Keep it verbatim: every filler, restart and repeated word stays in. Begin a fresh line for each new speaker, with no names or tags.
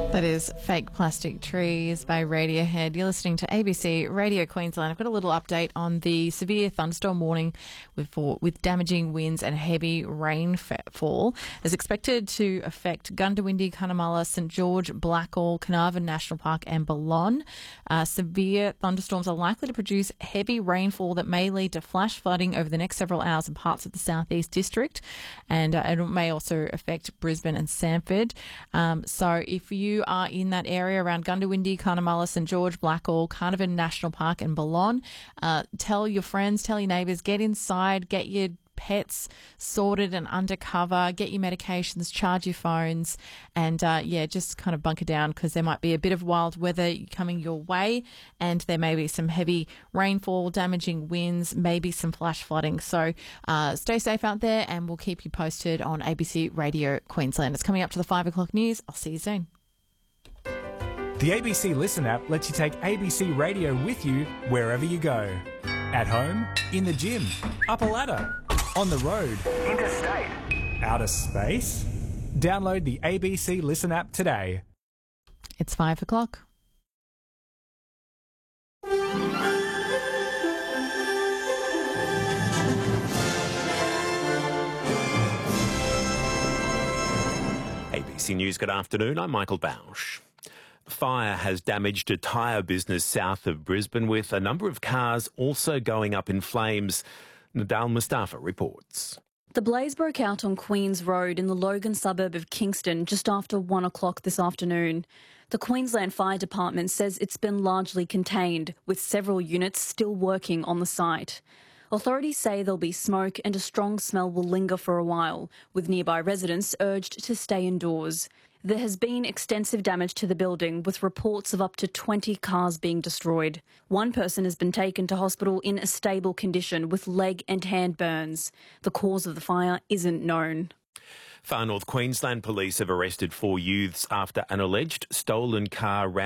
That is Fake Plastic Trees by Radiohead. You're listening to A B C Radio Queensland. I've got a little update on the severe thunderstorm warning with, for, with damaging winds and heavy rainfall. It's expected to affect Gundawindi, Cunnamulla, St George, Blackall, Carnarvon National Park and Balonne. Uh, severe thunderstorms are likely to produce heavy rainfall that may lead to flash flooding over the next several hours in parts of the southeast district, and uh, it may also affect Brisbane and Sanford. Um, so if you are in that area around Gundawindi, Cunnamulla, St George, Blackall, Carnarvon National Park and Balonne, uh, tell your friends, tell your neighbours, get inside, get your pets sorted and undercover, get your medications, charge your phones, and uh, yeah, just kind of bunker down because there might be a bit of wild weather coming your way, and there may be some heavy rainfall, damaging winds, maybe some flash flooding. So uh, stay safe out there, and we'll keep you posted on A B C Radio Queensland. It's coming up to the five o'clock news. I'll see you soon.
The A B C Listen app lets you take A B C Radio with you wherever you go. At home, in the gym, up a ladder, on the road, interstate, outer space. Download the A B C Listen app today.
It's five o'clock.
A B C News, good afternoon. I'm Michael Bausch. Fire has damaged a tyre business south of Brisbane, with a number of cars also going up in flames. Nadal Mustafa reports.
The blaze broke out on Queens Road in the Logan suburb of Kingston just after one o'clock this afternoon. The Queensland Fire Department says it's been largely contained, with several units still working on the site. Authorities say there'll be smoke and a strong smell will linger for a while, with nearby residents urged to stay indoors. There has been extensive damage to the building, with reports of up to twenty cars being destroyed. One person has been taken to hospital in a stable condition with leg and hand burns. The cause of the fire isn't known.
Far North Queensland police have arrested four youths after an alleged stolen car ran